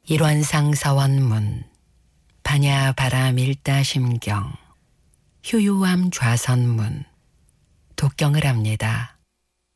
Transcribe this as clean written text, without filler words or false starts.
일원상 서원문 반야 바람 일다 심경 효유암 좌선문 독경을 합니다.